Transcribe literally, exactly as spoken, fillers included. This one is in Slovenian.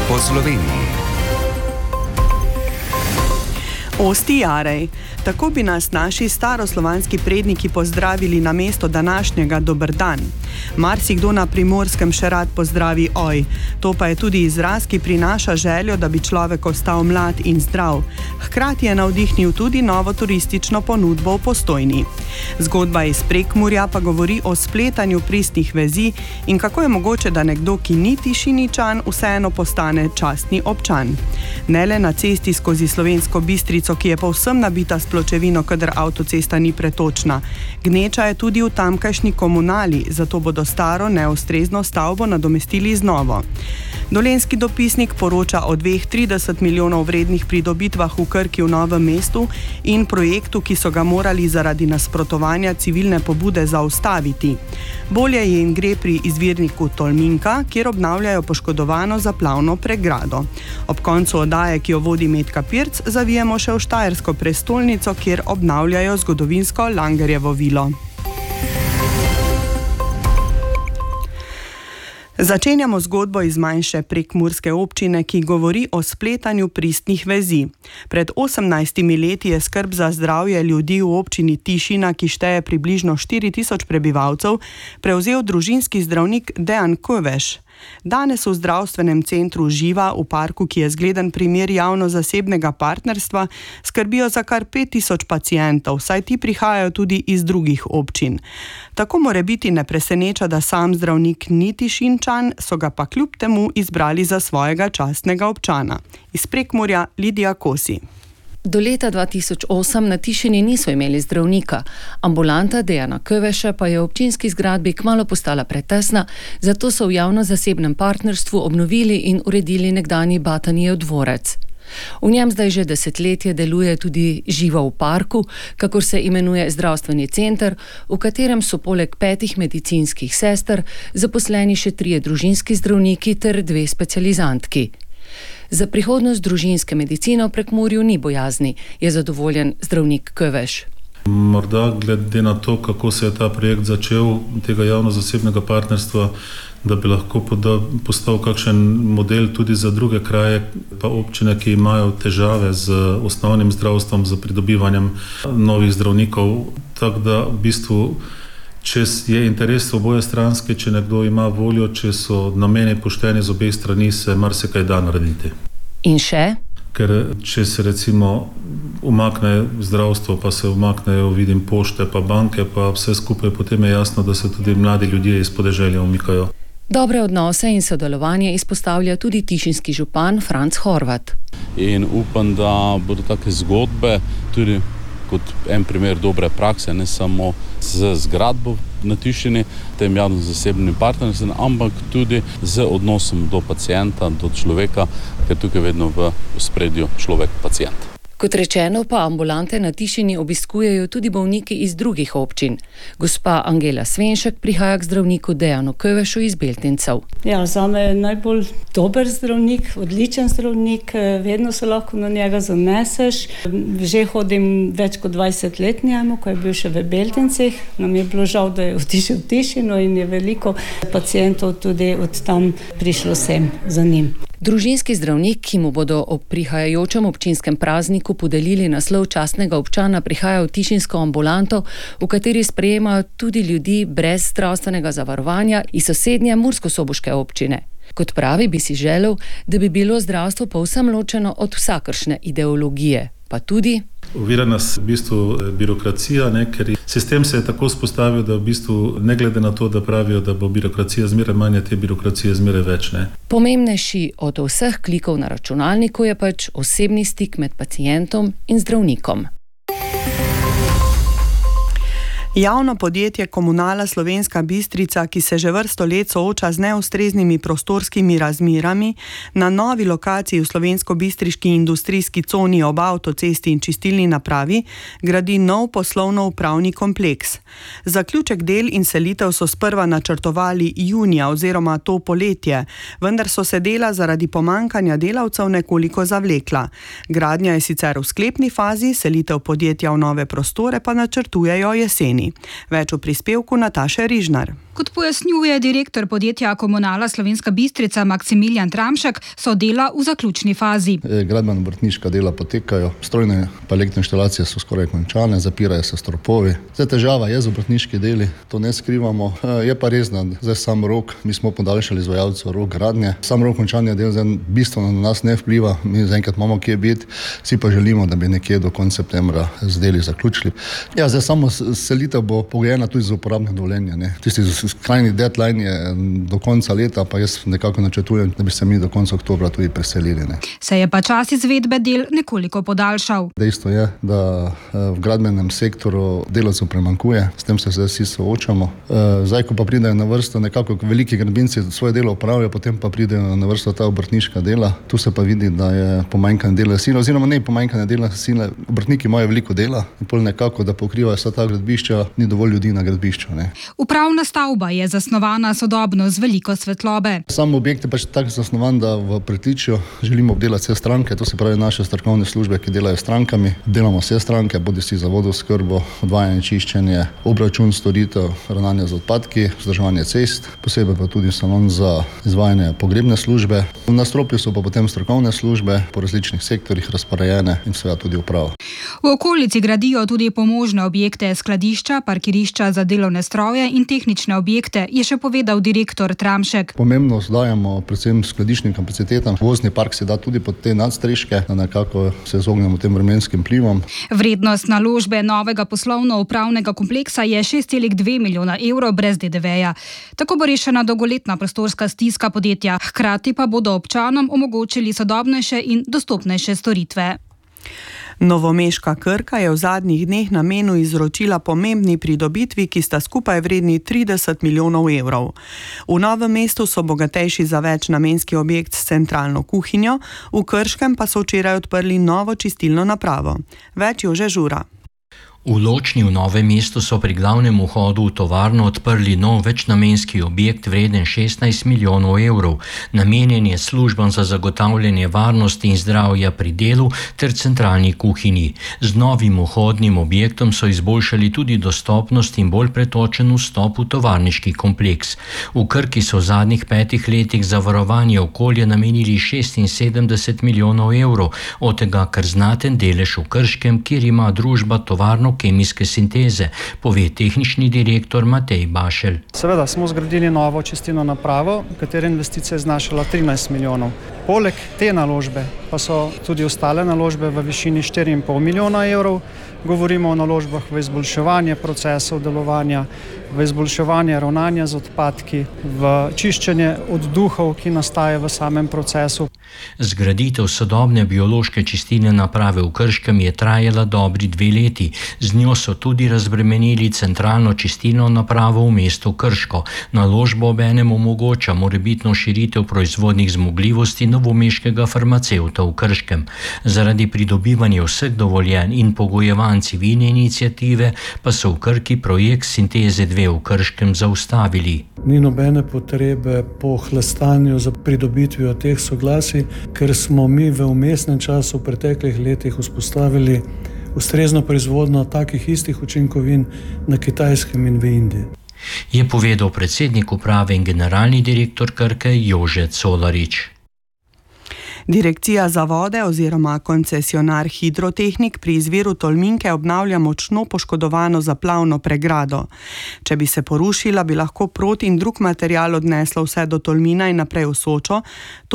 po Sloveniji. Osti Jarej. Tako bi nas naši staroslovanski predniki pozdravili na mesto današnjega dober dan. Marsikdo na Primorskem še rad pozdravi oj. To pa je tudi izraz, ki prinaša željo, da bi človek ostal mlad in zdrav. Hkrati je navdihnil tudi novo turistično ponudbo v Postojni. Zgodba iz Prekmurja pa govori o spletanju pristnih vezi in kako je mogoče, da nekdo, ki ni Tišiničan, vseeno postane častni občan. Ne le na cesti skozi Slovensko Bistrico, ki je povsem nabita s pločevino, kadar avtocesta ni pretočna. Gneča je tudi v tamkajšnji komunali, zato bodo staro neustrezno stavbo nadomestili z novo. Dolenjski dopisnik poroča o dveh trideset milijonov vrednih pridobitvah v Krki v Novem mestu in projektu, ki so ga morali zaradi nasprotovanja civilne pobude zaustaviti. Bolje jim gre pri izvirniku Tolminka, kjer obnavljajo poškodovano zaplavno pregrado. Ob koncu oddaje, ki jo vodi Metka Pirc, zavijemo še v štajersko prestolnico, kjer obnavljajo zgodovinsko Langerjevo vilo. Začenjamo zgodbo iz manjše prekmurske občine, ki govori o spletanju pristnih vezi. Pred osemnajstimi leti je skrb za zdravje ljudi v občini Tišina, ki šteje približno štiri tisoč prebivalcev, prevzel družinski zdravnik Dejan Köveš. Danes v zdravstvenem centru Živa v parku, ki je zgleden primer javno-zasebnega partnerstva, skrbijo za kar pet tisoč pacientov, saj ti prihajajo tudi iz drugih občin. Tako morebiti ne preseneča, da sam zdravnik ni Tišinčan, so ga pa kljub temu izbrali za svojega častnega občana. Iz Prekmurja Lidija Kosi. Do leta dva tisoč osem na Tišini niso imeli zdravnika. Ambulanta Dejana Köveša pa je v občinski zgradbi kmalu postala pretesna, zato so v javno-zasebnem partnerstvu obnovili in uredili nekdanji Batanijev dvorec. V njem zdaj že desetletje deluje tudi Živa v parku, kakor se imenuje zdravstveni center, v katerem so poleg petih medicinskih sester zaposleni še trije družinski zdravniki ter dve specializantki. Za prihodnost družinske medicine v Prekmurju ni bojazni, je zadovoljen zdravnik Köveš. Morda glede na to, kako se je ta projekt začel, tega javno-zasebnega partnerstva, da bi lahko postal kakšen model tudi za druge kraje, pa občine, ki imajo težave z osnovnim zdravstvom, z pridobivanjem novih zdravnikov. Tako da v bistvu, če je interes oboje stranske, če nekdo ima voljo, če so nameni pošteni z obeh strani, se marsikaj da narediti. In še? Ker če se recimo umakne zdravstvo, pa se umaknejo, vidim, pošte, pa banke, pa vse skupaj, potem je jasno, da se tudi mladi ljudje iz podeželja umikajo. Dobre odnose in sodelovanje izpostavlja tudi tišinski župan Franc Horvat. In upam, da bodo take zgodbe tudi kot en primer dobre prakse, ne samo z zgradbo na Tišini, tem javno-zasebnim partnerstvom, ampak tudi z odnosom do pacienta, do človeka, ker tukaj vedno v ospredju človek-pacient. Kot rečeno pa ambulante na Tišini obiskujejo tudi bolniki iz drugih občin. Gospa Angela Svenšek prihaja k zdravniku Dejanu Kövešu iz Beltincev. Ja, zame je najbolj dober zdravnik, odličen zdravnik, vedno se lahko na njega zaneseš. Že hodim več kot dvajset let njemu, ko je bil še v Beltincih. Nam je bilo žal, da je odšel v Tišino in je veliko pacientov tudi od tam prišlo sem za njim. Družinski zdravnik, ki mu bodo ob prihajajočem občinskem prazniku podelili naslov častnega občana, prihaja v tišinsko ambulanto, v kateri sprejemajo tudi ljudi brez zdravstvenega zavarovanja iz sosednje murskosoboške občine. Kot pravi, bi si želel, da bi bilo zdravstvo povsem ločeno od vsakršne ideologije, pa tudi ovira nas v bistvu birokracija, ne, ker sistem se je tako spostavil, da v bistvu ne glede na to, da pravijo, da bo birokracija zmeraj manje, te birokracije zmeraj več. Ne. Pomembnejši od vseh klikov na računalniku je pač osebni stik med pacientom in zdravnikom. Javno podjetje Komunala Slovenska Bistrica, ki se že vrsto let sooča z neustreznimi prostorskimi razmerami, na novi lokaciji v slovensko-bistriški industrijski coni ob avtocesti in čistilni napravi gradi nov poslovno-upravni kompleks. Zaključek del in selitev so sprva načrtovali junija oziroma to poletje, vendar so se dela zaradi pomankanja delavcev nekoliko zavlekla. Gradnja je sicer v sklepni fazi, selitev podjetja v nove prostore pa načrtujejo jeseni. Več v prispevku Nataše Rižnar. Kot pojasnjuje direktor podjetja Komunala Slovenska Bistrica Maksimilijan Tramšek, so dela v zaključni fazi. Gradbeno-obrtniška dela potekajo, strojne pa elektroinštalacije so skoraj končane, zapirajo se stropovi. Zdaj težava je z obrtniški deli, to ne skrivamo. Je pa res, da zdaj sam rok, mi smo podaljšali izvajalcu rok gradnje. Sam rok končanja del zdaj bistveno na nas ne vpliva, mi zaenkrat imamo kje biti, vsi pa želimo, da bi nekje do konca septembra z deli zaključili. Ja, zdaj samo selitev bo pogojena tudi z uporabnim dovoljenjem. Tisti skrajni deadline je do konca leta, pa jaz nekako načrtujem, da bi se mi do konca oktobra tudi preselili. Ne. Se je pa čas izvedbe del nekoliko podaljšal. Dejstvo je, da v gradbenem sektoru delavcev premankuje, s tem se zdaj vsi soočamo. Zdaj, ko pa pridejo na vrsto nekako veliki gradbinci svoje delo opravijo, potem pa pridejo na vrsto ta obrtniška dela. Tu se pa vidi, da je pomanjkanje delovne sile, oziroma ne pomanjkanje delovne sile. Obrtniki imajo veliko dela in pol nekako, da pokrivajo vsa ta gradbišča, ni dovolj ljudi na gradbišču. Ne. Upravna stavba je zasnovana sodobno z veliko svetlobe. Sam objekt je pač tako zasnovan, da v pritličju želimo obdelati vse stranke, to se pravi naše strokovne službe, ki delajo s strankami. Delamo vse stranke, bodisi za vodoskrbo, odvajanje, čiščenje, obračun storitev, ravnanje z odpadki, vzdrževanje cest, posebej pa tudi salon za izvajanje pogrebne službe. V nastropju so pa potem strokovne službe po različnih sektorjih razporejene in seveda tudi uprava. V okolici gradijo tudi pomožne objekte, skladišča, parkirišča za delovne stroje in tehnične objekte, je še povedal direktor Tramšek. Pomembno dajemo predvsem skladiščnim kapacitetam. Vozni park se da tudi pod te nadstreške, da nekako se izognemo tem vremenskim plivom. Vrednost naložbe novega poslovno-upravnega kompleksa je šest celih dve milijona evrov brez D D V-ja. Tako bo rešena dolgoletna prostorska stiska podjetja, hkrati pa bodo občanom omogočili sodobnejše in dostopnejše storitve. Novomeška Krka je v zadnjih dneh namenu izročila pomembni pridobitvi, ki sta skupaj vredni trideset milijonov evrov. V Novem mestu so bogatejši za večnamenski objekt s centralno kuhinjo, v Krškem pa so včeraj odprli novo čistilno napravo. Več Jože Žura. V Ločni v Novem mestu so pri glavnem vhodu v tovarno odprli nov večnamenski objekt vreden šestnajst milijonov evrov. Namenjen je službam za zagotavljanje varnosti in zdravja pri delu ter centralni kuhinji. Z novim vhodnim objektom so izboljšali tudi dostopnost in bolj pretočen vstop v tovarniški kompleks. V Krki so v zadnjih petih letih za varovanje okolja namenili šestinsedemdeset milijonov evrov, od tega kar znaten delež v Krškem, kjer ima družba tovarno kemijske sinteze, pove tehnični direktor Matej Bašelj. Seveda smo zgradili novo čistilno napravo, katere investicija je znašala trinajst milijonov. Poleg te naložbe pa so tudi ostale naložbe v višini štiri in pol milijona evrov. Govorimo o naložbah v izboljševanje procesov delovanja, v izboljševanje ravnanja z odpadki, v čiščenje odduhov, ki nastaje v samem procesu. Zgraditev sodobne biološke čistilne naprave v Krškem je trajala dobri dve leti. Z njo so tudi razbremenili centralno čistilno napravo v mestu Krško. Naložba obenem omogoča morebitno širitev proizvodnih zmogljivosti novomeškega farmacevta v Krškem. Zaradi pridobivanja vseh dovoljenj in pogojevanj civilne iniciative pa so v Krki projekt Sinteze dve v Krškem zaustavili. Ni nobene potrebe po hlastanju za pridobitvijo teh soglasij, ker smo mi v vmesnem času v preteklih letih vzpostavili ustrezno proizvodnjo takih istih učinkovin na Kitajskem in v Indiji. Je povedal predsednik uprave in generalni direktor Krke Jože Colarič. Direkcija za vode oziroma koncesionar Hidrotehnik pri izviru Tolminke obnavlja močno poškodovano zaplavno pregrado. Če bi se porušila, bi lahko proti in drug material odneslo vse do Tolmina in naprej v Sočo.